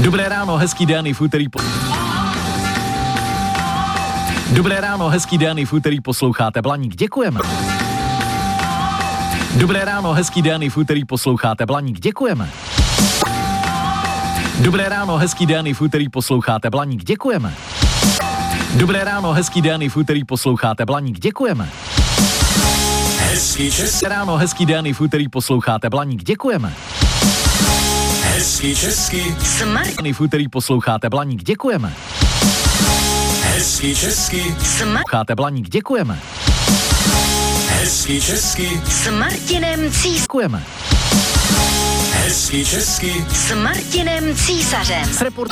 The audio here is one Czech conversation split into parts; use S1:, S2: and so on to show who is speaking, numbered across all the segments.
S1: Dobré ráno, hezký den, v úterý Dobré ráno, hezký den, v úterý posloucháte Blaník, děkujeme. Dobré ráno, hezký den, v úterý posloucháte Blaník, děkujeme. Dobré ráno, hezký den, v úterý posloucháte Blaník, děkujeme. Dobré ráno, hezký den, v úterý posloucháte Blaník, děkujeme.
S2: Hezký český
S1: ráno, hezký den, v úterý posloucháte Blaník, děkujeme.
S2: Hezký český
S1: V úterý posloucháte Blaník, děkujeme.
S2: Hezký český
S1: Posloucháte Blaník, děkujeme.
S2: Hezký český
S3: S Martinem
S1: Děkujeme.
S2: Hezký český
S3: S Martinem Císařem.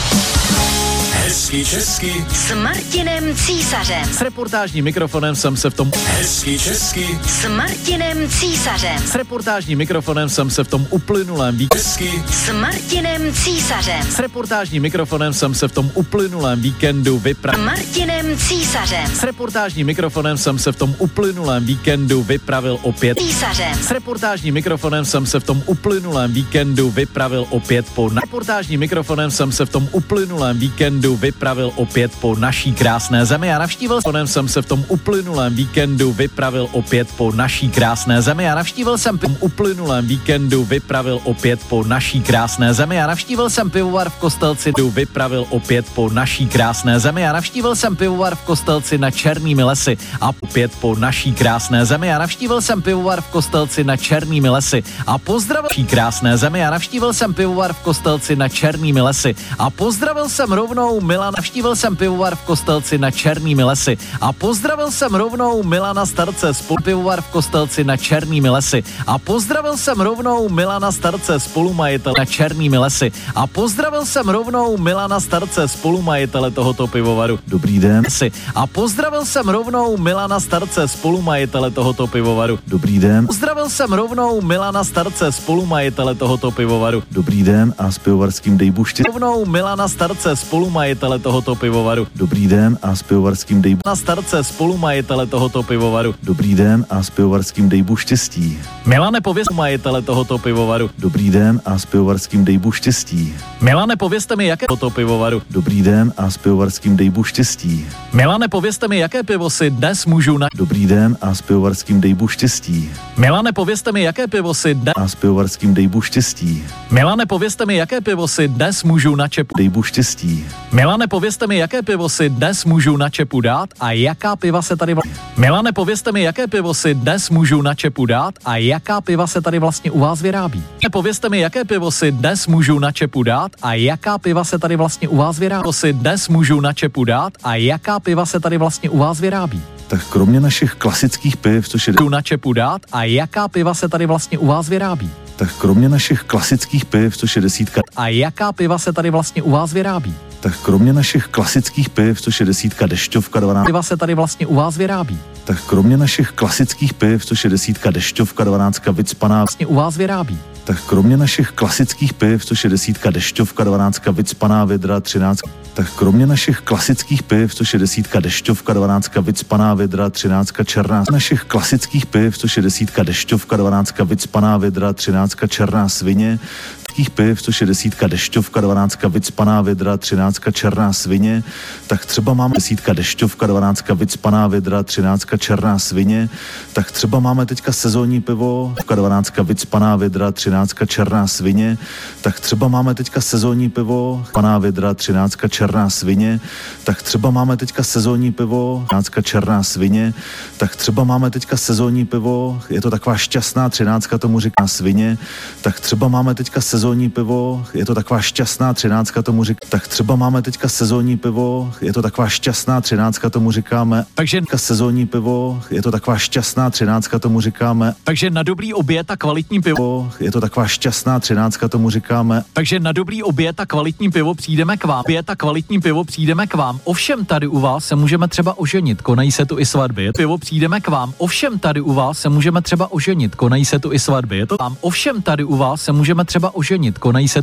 S2: Hezký český
S3: S Martinem Císařem.
S1: S reportážním mikrofonem jsem se v tom
S2: Hezký český
S3: S Martinem Císařem.
S1: S reportážním mikrofonem jsem se v tom uplynulém
S2: Hezký
S3: S Martinem Císařem.
S1: S reportážním mikrofonem jsem se v tom uplynulém víkendu
S3: S Martinem Císařem.
S1: S reportážním mikrofonem jsem se v tom uplynulém víkendu vypravil opět.
S3: Císařem.
S1: S reportážním mikrofonem jsem se v tom uplynulém víkendu vypravil opět po reportážním mikrofonem jsem se v tom uplynulém víkendu vypravil opět po naší krásné zemi a navštívil jsem se v tom uplynulém víkendu vypravil opět po naší krásné zemi a navštívil jsem uplynulém víkendu vypravil opět po naší krásné zemi a navštívil jsem pivovar v Kostelci vypravil opět po naší krásné zemi a navštívil jsem pivovar v Kostelci na Černými lesy a opět po naší krásné zemi a navštívil jsem pivovar v Kostelci na Černými lesy a pozdravil krásné zemi a navštívil jsem pivovar v Kostelci na Černými lesy a pozdravil jsem rovnou Milana, navštívil jsem pivovar v Kostelci na Černými lesy a pozdravil jsem rovnou Milana Starce pivovar v Kostelci na Černými lesy a pozdravil jsem rovnou Milana Starce spolumajitele na Černými lesy a pozdravil jsem rovnou Milana Starce spolumajitele tohoto pivovaru. Dobrý den. A pozdravil jsem rovnou Milana Starce spolumajitele tohoto pivovaru. Dobrý den. Pozdravil jsem rovnou Milana Starce spolumajitele tohoto pivovaru. Dobrý den a s pivovarským dejbušti. Rovnou Milana Starce spolumajitele tohoto pivovaru. Dobrý den a s pivovarským na Starce spolumajitele tohoto pivovaru. Dobrý den a s pivovarským dejbu štěstí. Milane, povězte majitele tohoto pivovaru. Dobrý den a s pivovarským dejbu štěstí. Milane, povězte mi, jaké tohoto pivovaru. Dobrý den a s pivovarským dejbu štěstí. Milane, povězte mi, jaké pivo si dnes můžu na. Dobrý den a s pivovarským dejbu štěstí. Milane, povězte mi, jaké pivo si dnes a s pivovarským dejbu štěstí. Milane, povězte mi, jaké pivo si dnes můžu na čepu. Dejbu štěstí. Milane, povězte mi, jaké pivo si dnes můžu na čepu dát a jaká piva se tady Milane, povězte mi, jaké pivo si dnes můžu na čepu dát a jaká piva se tady vlastně u vás vyrábí. Povězte mi, jaké pivo si dnes můžu na čepu dát a jaká piva se tady vlastně u vás vyrábí. Si dnes můžu na čepu dát a jaká piva se tady vlastně u vás vyrábí. Tak kromě našich klasických piv, což je na čepu dát a jaká piva se tady vlastně u vás vyrábí. Tak kromě našich klasických piv, což je desítka. A jaká piva se tady vlastně u vás vyrábí. Tak kromě našich klasických piv, což je desítka dešťovka 12. Piva se tady vlastně u vás vyrábí. Tak kromě našich klasických piv, což je desítka dešťovka 12 vycpaná vlastně u vás vyrábí. Tak kromě našich klasických piv, což je desítka dešťovka 12 vycpaná vědra 13. Tak kromě našich klasických piv, což je desítka dešťovka 12 vycpaná vědra 13 černá. Našich klasických piv, což je desítka dešťovka 12 vycpaná vědra 13 černá svině. Piv, což je desítka dešťovka 12 vycpaná vědra 13 černá svině, tak třeba máme desítka dešťovka 12 vycpaná vědra 13 černá svině, tak třeba máme teďka sezónní pivo 12 vycpaná vědra 13 černá svině, tak třeba máme teďka sezónní pivo paná vědra 13 černá svině, tak třeba máme teďka sezónní pivo 13 černá svině, tak třeba máme teďka sezónní pivo, je to taková šťastná 13, tomu říká svině, tak třeba máme teďka sezónní pivo, je to taková šťastná 13, tomu říká, tak třeba máme teďka sezónní pivo, je to taková šťastná 13, tomu říkáme, takže sezónní pivo, je to taková šťastná 13, tomu říkáme, takže na dobrý oběd a kvalitní pivo, je to taková šťastná 13, tomu říkáme, takže na dobrý oběd a kvalitní pivo přijdeme k vám, oběd a kvalitní pivo přijdeme k vám, ovšem tady u vás se můžeme třeba oženit, konají se tu i svatby, pivo přijdeme k vám, ovšem tady u vás se můžeme třeba oženit, konají se tu i svatby, je to vám, ovšem tady u vás se můžeme třeba oženit, konají se